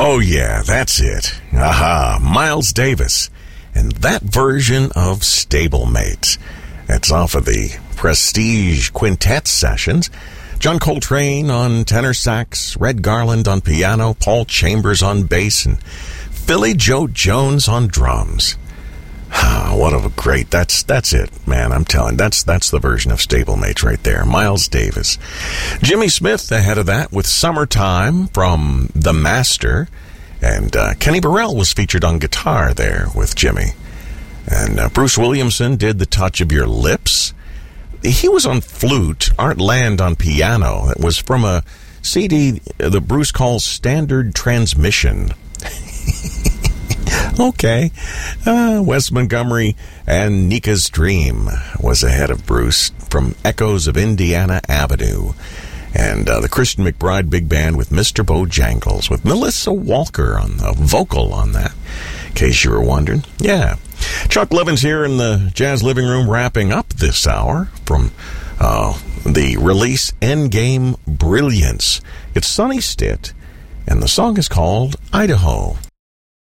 Oh, yeah, that's it. Aha, Miles Davis. And that version of Stablemate. That's off of the Prestige Quintet sessions. John Coltrane on tenor sax, Red Garland on piano, Paul Chambers on bass, and Philly Joe Jones on drums. What a great, that's it, man. I'm telling, that's the version of Stablemate right there. Miles Davis. Jimmy Smith ahead of that with Summertime from The Master. And Kenny Burrell was featured on guitar there with Jimmy. And Bruce Williamson did The Touch of Your Lips. He was on flute, Art Land on piano. It was from a CD that Bruce calls Standard Transmission. Okay. Wes Montgomery and Nika's Dream was ahead of Bruce from Echoes of Indiana Avenue. And the Christian McBride Big Band with Mr. Bojangles, with Melissa Walker on the vocal on that, in case you were wondering. Yeah. Chuck Levins here in the Jazz Living Room wrapping up this hour from the release Endgame Brilliance. It's Sonny Stitt, and the song is called Idaho.